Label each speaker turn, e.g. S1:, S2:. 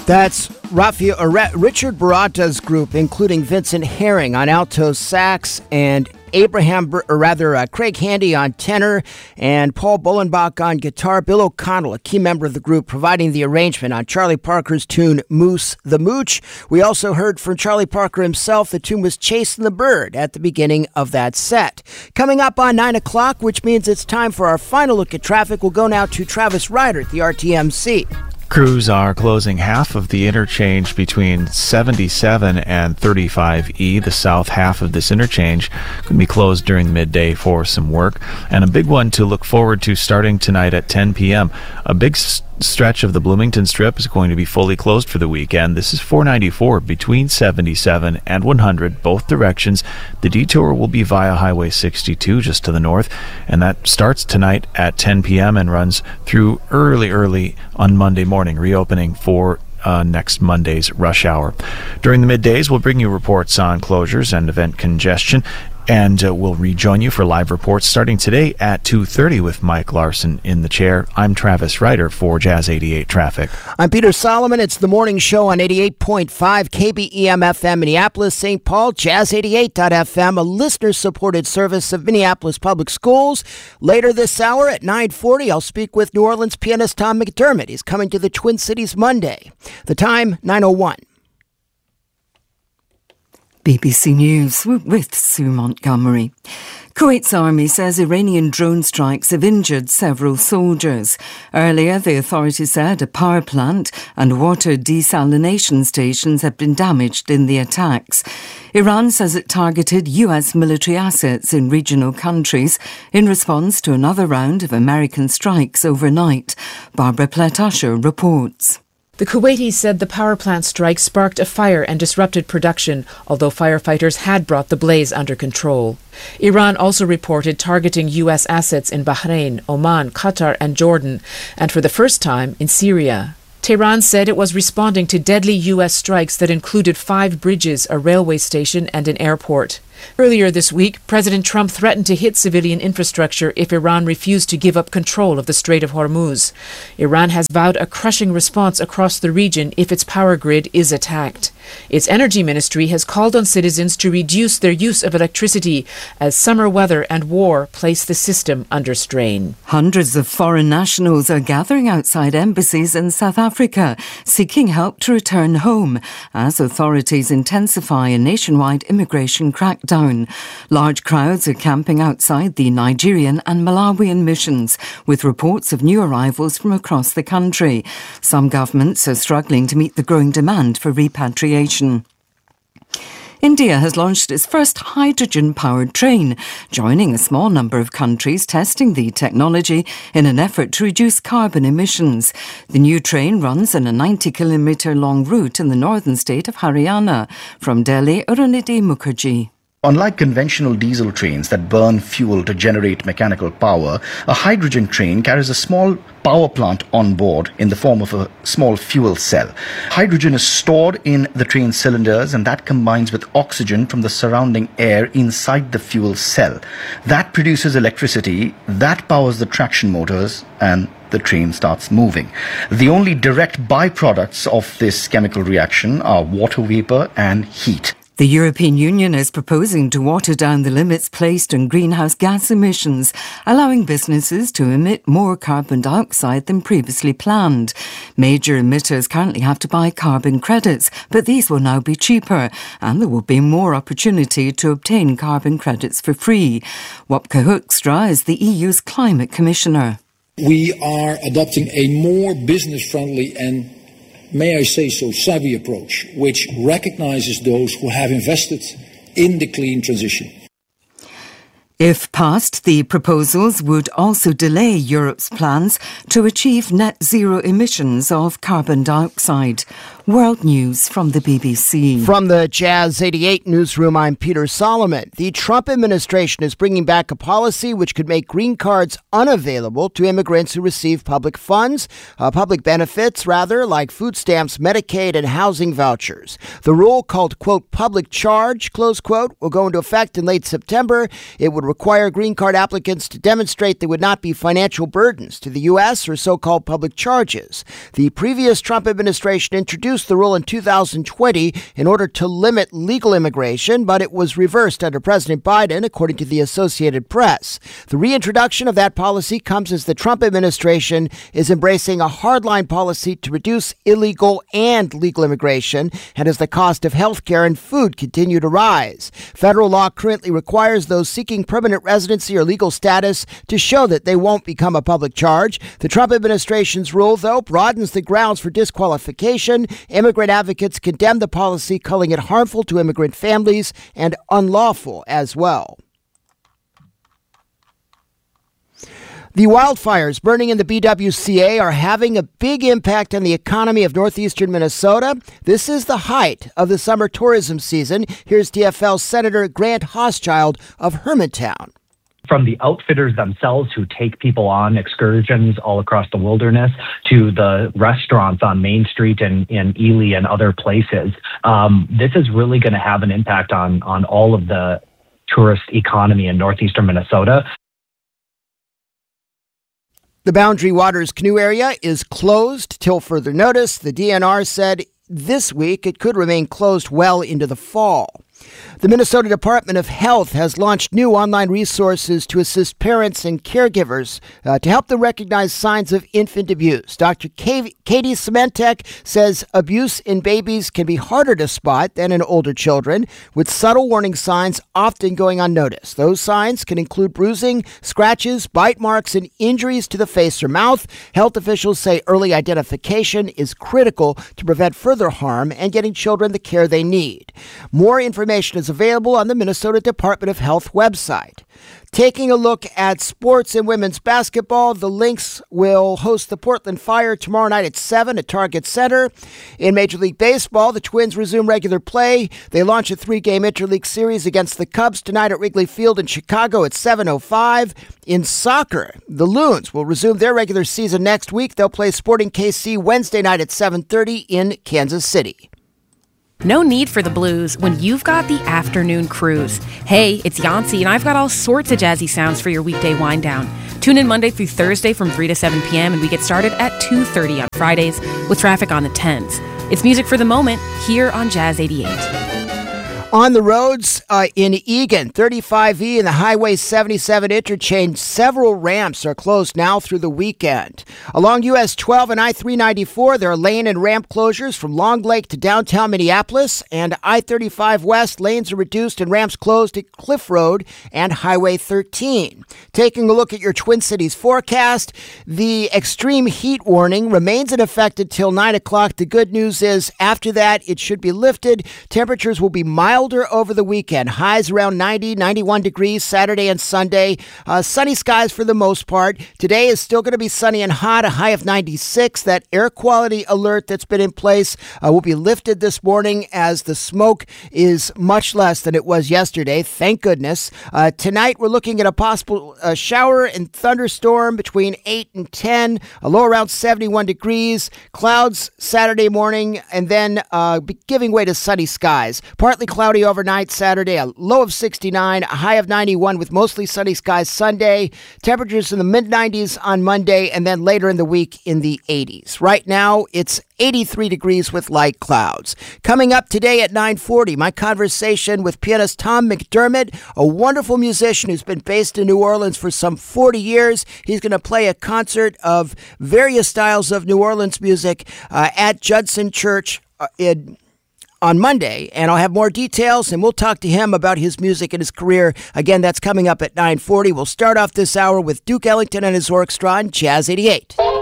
S1: That's Richard Barata's group, including Vincent Herring on alto sax and Craig Handy on tenor and Paul Bullenbach on guitar. Bill O'Connell, a key member of the group, providing the arrangement on Charlie Parker's tune Moose the Mooch. We also heard from Charlie Parker himself. The tune was Chasing the Bird at the beginning of that set. Coming up on 9 o'clock, which means it's time for our final look at traffic, we'll go now to Travis Ryder at the RTMC.
S2: Crews are closing half of the interchange between 77 and 35E. The south half of this interchange could be closed during the midday for some work. And a big one to look forward to starting tonight at 10 p.m. A big stretch of the Bloomington Strip is going to be fully closed for the weekend. This is 494 between 77 and 100, both directions. The detour will be via Highway 62 just to the north, and that starts tonight at 10 p.m. and runs through early on Monday morning, reopening for next Monday's rush hour. During the middays, we'll bring you reports on closures and event congestion, and we'll rejoin you for live reports starting today at 2:30 with Mike Larson in the chair. I'm Travis Ryder for Jazz 88 Traffic.
S1: I'm Peter Solomon. It's the morning show on 88.5 KBEM-FM Minneapolis, St. Paul, Jazz88.FM, a listener-supported service of Minneapolis Public Schools. Later this hour at 9:40, I'll speak with New Orleans pianist Tom McDermott. He's coming to the Twin Cities Monday. The time, 9:01.
S3: BBC News with Sue Montgomery. Kuwait's army says Iranian drone strikes have injured several soldiers. Earlier, the authorities said a power plant and water desalination stations have been damaged in the attacks. Iran says it targeted US military assets in regional countries in response to another round of American strikes overnight. Barbara Pletasher reports.
S4: The Kuwaitis said the power plant strike sparked a fire and disrupted production, although firefighters had brought the blaze under control. Iran also reported targeting U.S. assets in Bahrain, Oman, Qatar and Jordan, and for the first time in Syria. Tehran said it was responding to deadly U.S. strikes that included 5 bridges, a railway station and an airport. Earlier this week, President Trump threatened to hit civilian infrastructure if Iran refused to give up control of the Strait of Hormuz. Iran has vowed a crushing response across the region if its power grid is attacked. Its energy ministry has called on citizens to reduce their use of electricity as summer weather and war place the system under strain.
S3: Hundreds of foreign nationals are gathering outside embassies in South Africa, seeking help to return home as authorities intensify a nationwide immigration crackdown. Large crowds are camping outside the Nigerian and Malawian missions, with reports of new arrivals from across the country. Some governments are struggling to meet the growing demand for repatriation. India has launched its first hydrogen-powered train, joining a small number of countries testing the technology in an effort to reduce carbon emissions. The new train runs on a 90-kilometre-long route in the northern state of Haryana. From Delhi, Arunidhi Mukherjee.
S5: Unlike conventional diesel trains that burn fuel to generate mechanical power, a hydrogen train carries a small power plant on board in the form of a small fuel cell. Hydrogen is stored in the train cylinders, and that combines with oxygen from the surrounding air inside the fuel cell. That produces electricity, that powers the traction motors, and the train starts moving. The only direct byproducts of this chemical reaction are water vapor and heat.
S3: The European Union is proposing to water down the limits placed on greenhouse gas emissions, allowing businesses to emit more carbon dioxide than previously planned. Major emitters currently have to buy carbon credits, but these will now be cheaper, and there will be more opportunity to obtain carbon credits for free. Wopke Hoekstra is the EU's climate commissioner.
S6: We are adopting a more business-friendly and, may I say so, savvy approach, which recognizes those who have invested in the clean transition.
S3: If passed, the proposals would also delay Europe's plans to achieve net zero emissions of carbon dioxide. World News from the BBC.
S1: From the Jazz 88 newsroom, I'm Peter Solomon. The Trump administration is bringing back a policy which could make green cards unavailable to immigrants who receive public benefits, like food stamps, Medicaid, and housing vouchers. The rule, called, quote, public charge, close quote, will go into effect in late September. It would would require green card applicants to demonstrate they would not be financial burdens to the U.S. or so-called public charges. The previous Trump administration introduced the rule in 2020 in order to limit legal immigration, but it was reversed under President Biden, according to the Associated Press. The reintroduction of that policy comes as the Trump administration is embracing a hardline policy to reduce illegal and legal immigration, and as the cost of health care and food continue to rise. Federal law currently requires those seeking permanent residency or legal status to show that they won't become a public charge. The Trump administration's rule, though, broadens the grounds for disqualification. Immigrant advocates condemn the policy, calling it harmful to immigrant families and unlawful as well. The wildfires burning in the BWCA are having a big impact on the economy of northeastern Minnesota. This is the height of the summer tourism season. Here's DFL Senator Grant Hochschild of Hermantown.
S7: From the outfitters themselves who take people on excursions all across the wilderness to the restaurants on Main Street and in Ely and other places, this is really going to have an impact on all of the tourist economy in northeastern Minnesota.
S1: The Boundary Waters canoe area is closed till further notice. The DNR said this week it could remain closed well into the fall. The Minnesota Department of Health has launched new online resources to assist parents and caregivers to help them recognize signs of infant abuse. Dr. Katie Sementek says abuse in babies can be harder to spot than in older children, with subtle warning signs often going unnoticed. Those signs can include bruising, scratches, bite marks, and injuries to the face or mouth. Health officials say early identification is critical to prevent further harm and getting children the care they need. More information is available on the Minnesota Department of Health website. Taking a look at sports and women's basketball, the Lynx will host the Portland Fire tomorrow night at 7 at Target Center. In Major League Baseball, the Twins resume regular play. They launch a 3-game interleague series against the Cubs tonight at Wrigley Field in Chicago at 7:05. In soccer, the Loons will resume their regular season next week. They'll play Sporting KC Wednesday night at 7:30 in Kansas City.
S8: No need for the blues when you've got the afternoon cruise. Hey, it's Yancey, and I've got all sorts of jazzy sounds for your weekday wind down. Tune in Monday through Thursday from 3 to 7 p.m., and we get started at 2:30 on Fridays with traffic on the 10s. It's music for the moment here on Jazz 88.
S1: On the roads in Eagan, 35E and the Highway 77 interchange, several ramps are closed now through the weekend. Along US 12 and I-394, there are lane and ramp closures from Long Lake to downtown Minneapolis, and I-35 West, lanes are reduced and ramps closed at Cliff Road and Highway 13. Taking a look at your Twin Cities forecast, the extreme heat warning remains in effect until 9 o'clock. The good news is after that, it should be lifted. Temperatures will be milder over the weekend. Highs around 90, 91 degrees Saturday and Sunday. Sunny skies for the most part. Today is still going to be sunny and hot, a high of 96. That air quality alert that's been in place will be lifted this morning as the smoke is much less than it was yesterday. Thank goodness. Tonight we're looking at a possible shower and thunderstorm between 8 and 10, a low around 71 degrees. Clouds Saturday morning and then giving way to sunny skies. Partly cloudy overnight Saturday, a low of 69, a high of 91 with mostly sunny skies Sunday. Temperatures in the mid-90s on Monday and then later in the week in the 80s. Right now, it's 83 degrees with light clouds. Coming up today at 9:40, my conversation with pianist Tom McDermott, a wonderful musician who's been based in New Orleans for some 40 years. He's going to play a concert of various styles of New Orleans music at Judson Church on Monday, and I'll have more details, and we'll talk to him about his music and his career. Again, that's coming up at 9:40. We'll start off this hour with Duke Ellington and his orchestra on Jazz 88.